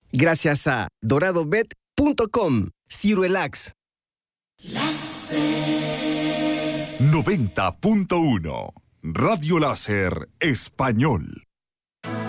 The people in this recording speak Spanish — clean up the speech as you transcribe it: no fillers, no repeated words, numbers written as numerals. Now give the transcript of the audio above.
Gracias a doradobet.com. Ciruelax. 90.1 Radio Láser Español.